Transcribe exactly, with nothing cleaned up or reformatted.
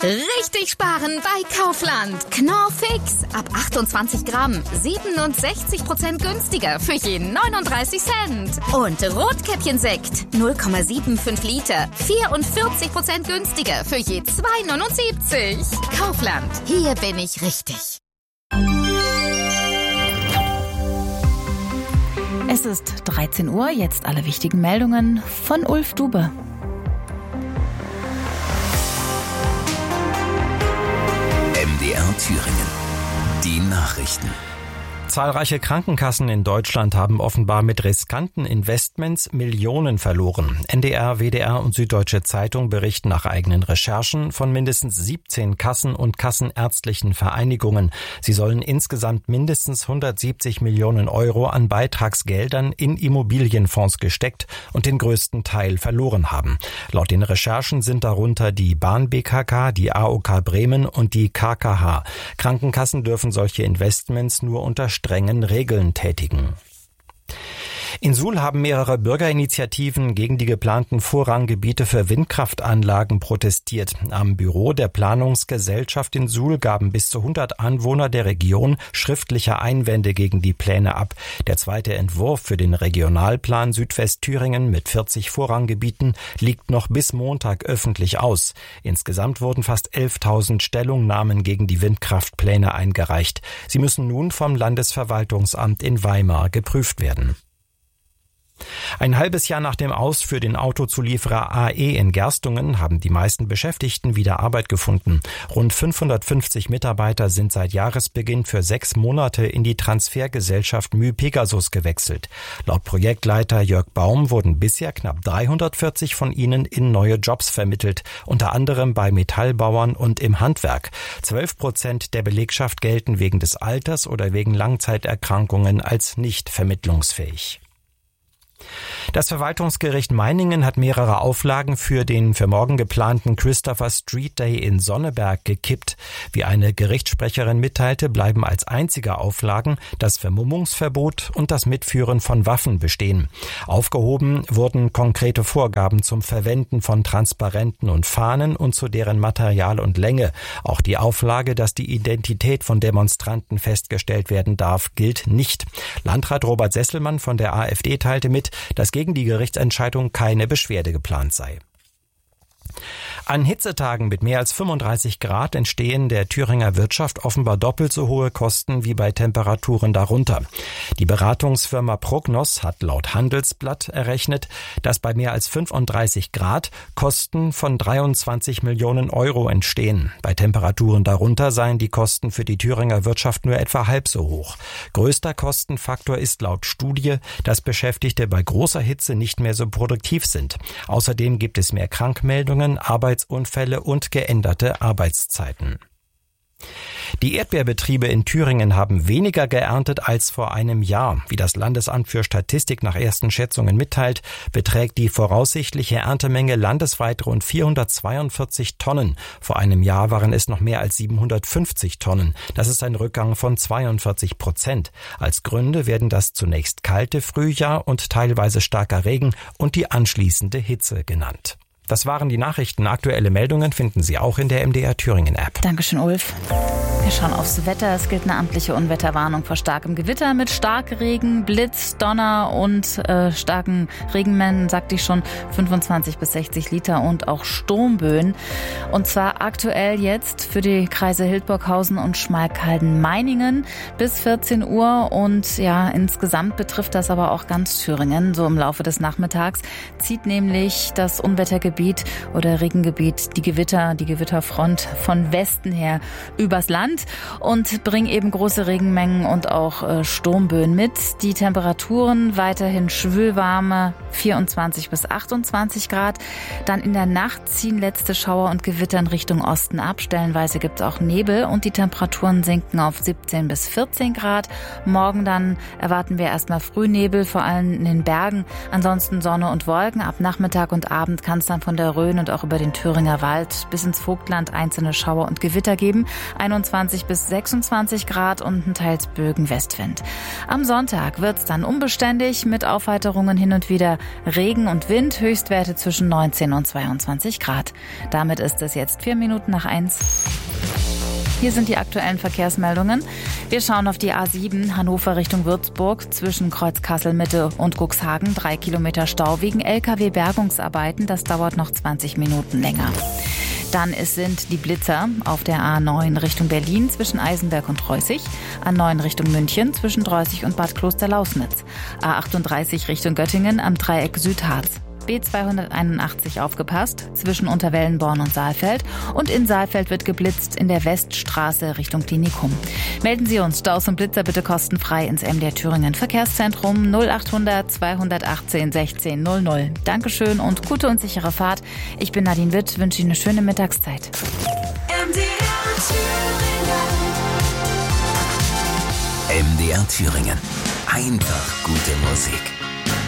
Richtig sparen bei Kaufland. Knorr Fix. Ab achtundzwanzig Gramm. siebenundsechzig Prozent günstiger für jeden neununddreißig Cent. Und Rotkäppchensekt. null Komma fünfundsiebzig Liter. vierundvierzig Prozent günstiger für je zwei neunundsiebzig. Kaufland. Hier bin ich richtig. Es ist dreizehn Uhr. Jetzt alle wichtigen Meldungen von Ulf Dube. M D R Thüringen. Die Nachrichten. Zahlreiche Krankenkassen in Deutschland haben offenbar mit riskanten Investments Millionen verloren. N D R, W D R und Süddeutsche Zeitung berichten nach eigenen Recherchen von mindestens siebzehn Kassen und kassenärztlichen Vereinigungen. Sie sollen insgesamt mindestens hundertsiebzig Millionen Euro an Beitragsgeldern in Immobilienfonds gesteckt und den größten Teil verloren haben. Laut den Recherchen sind darunter die Bahn B K K, die A O K Bremen und die K K H. Krankenkassen dürfen solche Investments nur unter strengen Regeln tätigen. In Suhl haben mehrere Bürgerinitiativen gegen die geplanten Vorranggebiete für Windkraftanlagen protestiert. Am Büro der Planungsgesellschaft in Suhl gaben bis zu hundert Anwohner der Region schriftliche Einwände gegen die Pläne ab. Der zweite Entwurf für den Regionalplan Südwestthüringen mit vierzig Vorranggebieten liegt noch bis Montag öffentlich aus. Insgesamt wurden fast elftausend Stellungnahmen gegen die Windkraftpläne eingereicht. Sie müssen nun vom Landesverwaltungsamt in Weimar geprüft werden. Ein halbes Jahr nach dem Aus für den Autozulieferer A E in Gerstungen haben die meisten Beschäftigten wieder Arbeit gefunden. Rund fünfhundertfünfzig Mitarbeiter sind seit Jahresbeginn für sechs Monate in die Transfergesellschaft myPegasus gewechselt. Laut Projektleiter Jörg Baum wurden bisher knapp dreihundertvierzig von ihnen in neue Jobs vermittelt, unter anderem bei Metallbauern und im Handwerk. Zwölf Prozent der Belegschaft gelten wegen des Alters oder wegen Langzeiterkrankungen als nicht vermittlungsfähig. Das Verwaltungsgericht Meiningen hat mehrere Auflagen für den für morgen geplanten Christopher Street Day in Sonneberg gekippt. Wie eine Gerichtssprecherin mitteilte, bleiben als einzige Auflagen das Vermummungsverbot und das Mitführen von Waffen bestehen. Aufgehoben wurden konkrete Vorgaben zum Verwenden von Transparenten und Fahnen und zu deren Material und Länge. Auch die Auflage, dass die Identität von Demonstranten festgestellt werden darf, gilt nicht. Landrat Robert Sesselmann von der A f D teilte mit, dass gegen die Gerichtsentscheidung keine Beschwerde geplant sei. An Hitzetagen mit mehr als fünfunddreißig Grad entstehen der Thüringer Wirtschaft offenbar doppelt so hohe Kosten wie bei Temperaturen darunter. Die Beratungsfirma Prognos hat laut Handelsblatt errechnet, dass bei mehr als fünfunddreißig Grad Kosten von dreiundzwanzig Millionen Euro entstehen. Bei Temperaturen darunter seien die Kosten für die Thüringer Wirtschaft nur etwa halb so hoch. Größter Kostenfaktor ist laut Studie, dass Beschäftigte bei großer Hitze nicht mehr so produktiv sind. Außerdem gibt es mehr Krankmeldungen, Arbeitsunfälle und geänderte Arbeitszeiten. Die Erdbeerbetriebe in Thüringen haben weniger geerntet als vor einem Jahr. Wie das Landesamt für Statistik nach ersten Schätzungen mitteilt, beträgt die voraussichtliche Erntemenge landesweit rund vierhundertzweiundvierzig Tonnen. Vor einem Jahr waren es noch mehr als siebenhundertfünfzig Tonnen. Das ist ein Rückgang von zweiundvierzig Prozent. Als Gründe werden das zunächst kalte Frühjahr und teilweise starker Regen und die anschließende Hitze genannt. Das waren die Nachrichten. Aktuelle Meldungen finden Sie auch in der M D R Thüringen App. Dankeschön, Ulf. Wir schauen aufs Wetter. Es gilt eine amtliche Unwetterwarnung vor starkem Gewitter mit Starkregen, Blitz, Donner und äh, starken Regenmengen, sagte ich schon, fünfundzwanzig bis sechzig Liter und auch Sturmböen. Und zwar aktuell jetzt für die Kreise Hildburghausen und Schmalkalden-Meiningen bis vierzehn Uhr. Und ja, insgesamt betrifft das aber auch ganz Thüringen. So im Laufe des Nachmittags zieht nämlich das Unwettergebiet oder Regengebiet, die Gewitter, die Gewitterfront von Westen her übers Land und bringen eben große Regenmengen und auch äh, Sturmböen mit. Die Temperaturen weiterhin schwülwarme vierundzwanzig bis achtundzwanzig Grad. Dann in der Nacht ziehen letzte Schauer und Gewitter in Richtung Osten ab. Stellenweise gibt es auch Nebel und die Temperaturen sinken auf siebzehn bis vierzehn Grad. Morgen dann erwarten wir erstmal Frühnebel, vor allem in den Bergen. Ansonsten Sonne und Wolken. Ab Nachmittag und Abend kann es dann von der Rhön und auch über den Thüringer Wald bis ins Vogtland einzelne Schauer und Gewitter geben. einundzwanzig bis sechsundzwanzig Grad und ein teils Bögen Westwind. Am Sonntag wird es dann unbeständig mit Aufheiterungen hin und wieder Regen und Wind. Höchstwerte zwischen neunzehn und zweiundzwanzig Grad. Damit ist es es jetzt vier Minuten nach eins. Hier sind die aktuellen Verkehrsmeldungen. Wir schauen auf die A sieben Hannover Richtung Würzburg zwischen Kreuz Kassel-Mitte und Cuxhagen. Drei Kilometer Stau wegen L K W-Bergungsarbeiten. Das dauert noch zwanzig Minuten länger. Dann es sind die Blitzer auf der A neun Richtung Berlin zwischen Eisenberg und Treusig, A neun Richtung München zwischen Treusig und Bad Klosterlausnitz, A achtunddreißig Richtung Göttingen am Dreieck Südharz. B zweihunderteinundachtzig aufgepasst, zwischen Unterwellenborn und Saalfeld. Und in Saalfeld wird geblitzt in der Weststraße Richtung Klinikum. Melden Sie uns Staus und Blitzer bitte kostenfrei ins M D R Thüringen Verkehrszentrum null achthundert zweihundertachtzehn sechzehn null null. Dankeschön und gute und sichere Fahrt. Ich bin Nadine Witt, wünsche Ihnen eine schöne Mittagszeit. M D R Thüringen. M D R Thüringen. Einfach gute Musik.